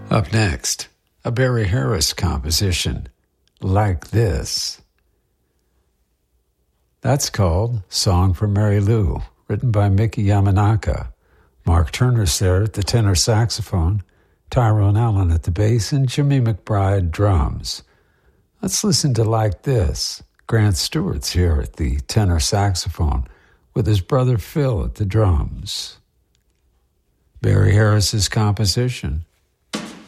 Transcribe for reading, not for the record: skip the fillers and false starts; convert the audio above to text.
Up next, a Barry Harris composition, Like This. That's called Song for Mary Lou, written by Mickey Yamanaka. Mark Turner's there at the tenor saxophone, Tyrone Allen at the bass, and Jimmy McBride drums. Let's listen to Like This. Grant Stewart's here at the tenor saxophone with his brother Phil at the drums. Barry Harris's composition.